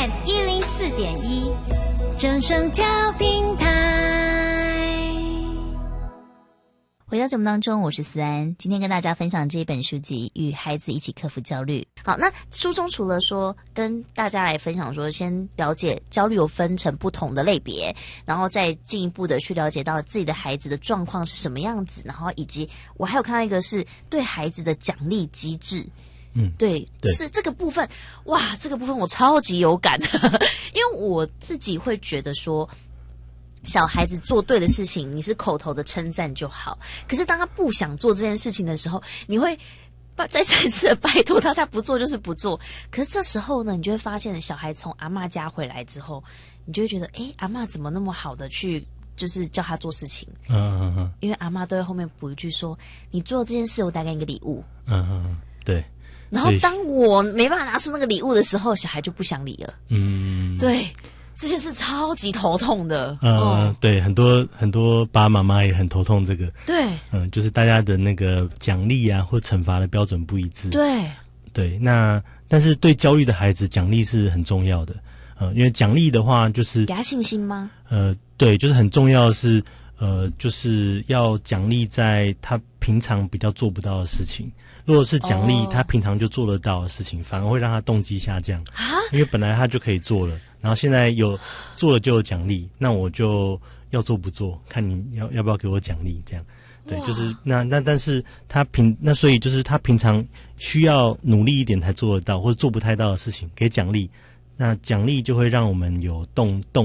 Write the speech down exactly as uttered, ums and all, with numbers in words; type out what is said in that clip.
M 一零四点一，正声调频台。 回到节目当中，我是思安，今天跟大家分享这一本书籍《与孩子一起克服焦虑》。好，那书中除了说跟大家来分享说，先了解焦虑有分成不同的类别，然后再进一步的去了解到自己的孩子的状况是什么样子，然后以及我还有看到一个是对孩子的奖励机制。 嗯， 对， 对是这个部分，哇，这个部分我超级有感，因为我自己会觉得说，小孩子做对的事情，你是口头的称赞就好。可是当他不想做这件事情的时候，你会再再次的拜托他，他不做就是不做。可是这时候呢，你就会发现，小孩从阿嬷家回来之后，你就会觉得，诶，阿嬷怎么那么好的去，就是叫他做事情。 嗯嗯嗯， 因为阿嬷都会后面补一句说，你做这件事，我带给你一个礼物。 嗯嗯，对。 然后当我没办法拿出那个礼物的时候，小孩就不想理了。 嗯， 对，这件事超级头痛的。 嗯、呃哦， 对，很多很多爸爸妈妈也很头痛这个。 对， 嗯、就是大家的那个奖励啊或惩罚的标准不一致。 对对，那但是对焦虑的孩子，奖励是很重要的。呃，因为奖励的话，就是给他信心吗？ 呃，对，就是很重要的是，呃，就是要奖励在他平常比较做不到的事情。如果是奖励、 哦、 他平常就做得到的事情，反而会让他动机下降啊， 因为本来他就可以做了，然后现在有做了就有奖励，那我就要做不做，看你要要不要给我奖励，这样。对，就是那那但是他平那所以就是他平常需要努力一点才做得到，或者做不太到的事情，给奖励，那奖励就会让我们有动动。